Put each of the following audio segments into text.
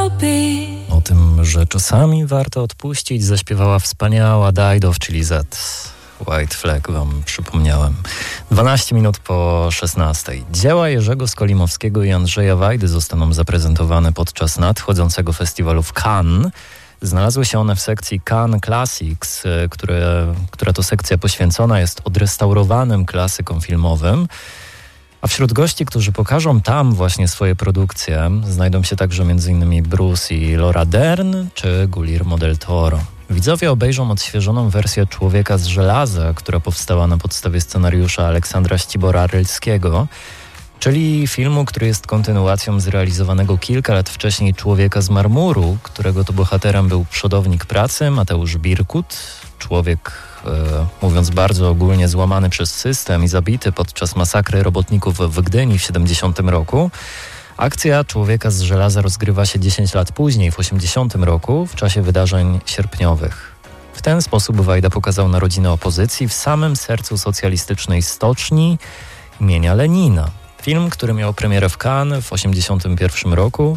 O tym, że czasami warto odpuścić, zaśpiewała wspaniała Dido, czyli Z. White Flag wam przypomniałem. 12 minut po 16. Dzieła Jerzego Skolimowskiego i Andrzeja Wajdy zostaną zaprezentowane podczas nadchodzącego festiwalu w Cannes. Znalazły się one w sekcji Cannes Classics, która to sekcja poświęcona jest odrestaurowanym klasykom filmowym. A wśród gości, którzy pokażą tam właśnie swoje produkcje, znajdą się także m.in. Bruce i Laura Dern czy Guillermo del Toro. Widzowie obejrzą odświeżoną wersję Człowieka z żelaza, która powstała na podstawie scenariusza Aleksandra Ścibora-Rylskiego, czyli filmu, który jest kontynuacją zrealizowanego kilka lat wcześniej Człowieka z marmuru, którego to bohaterem był przodownik pracy Mateusz Birkut, człowiek, mówiąc bardzo ogólnie, złamany przez system i zabity podczas masakry robotników w Gdyni w 70 roku. Akcja Człowieka z żelaza rozgrywa się 10 lat później, w 80 roku, w czasie wydarzeń sierpniowych. W ten sposób Wajda pokazał narodziny opozycji w samym sercu socjalistycznej stoczni imienia Lenina. Film, który miał premierę w Cannes w 81 roku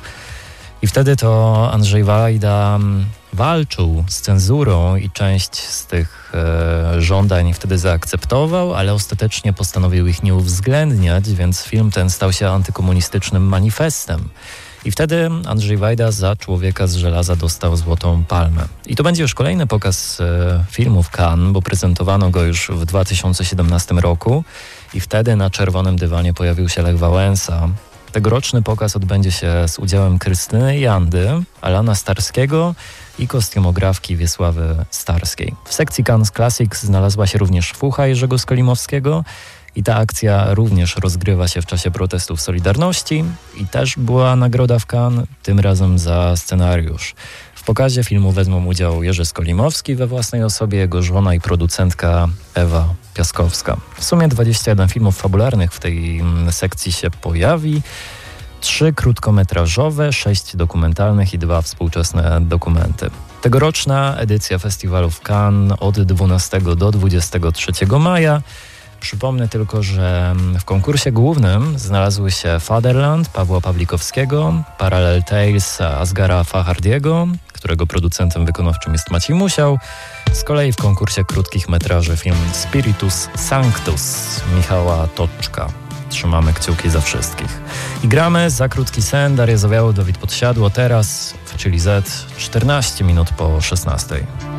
i wtedy to Andrzej Wajda walczył z cenzurą i część z tych żądań wtedy zaakceptował, ale ostatecznie postanowił ich nie uwzględniać, więc film ten stał się antykomunistycznym manifestem. I wtedy Andrzej Wajda za Człowieka z żelaza dostał Złotą Palmę. I to będzie już kolejny pokaz filmu w Cannes, bo prezentowano go już w 2017 roku i wtedy na czerwonym dywanie pojawił się Lech Wałęsa. Tegoroczny pokaz odbędzie się z udziałem Krystyny Jandy, Alana Starskiego i kostiumografki Wiesławy Starskiej. W sekcji Cannes Classics znalazła się również fucha Jerzego Skolimowskiego i ta akcja również rozgrywa się w czasie protestów Solidarności i też była nagroda w Cannes, tym razem za scenariusz. W pokazie filmu wezmą udział Jerzy Skolimowski we własnej osobie, jego żona i producentka Ewa Piaskowska. W sumie 21 filmów fabularnych w tej sekcji się pojawi. 3 krótkometrażowe, 6 dokumentalnych i 2 współczesne dokumenty. Tegoroczna edycja festiwalu w Cannes od 12 do 23 maja. Przypomnę tylko, że w konkursie głównym znalazły się Fatherland Pawła Pawlikowskiego, Parallel Tales Asghara Fahardiego, którego producentem wykonawczym jest Maciej Musiał. Z kolei w konkursie krótkich metraży film Spiritus Sanctus Michała Toczka. Trzymamy kciuki za wszystkich. I gramy Za krótki sen, Daria Zawiało, Dawid Podsiadło, teraz w Chili Z, 14 minut po 16.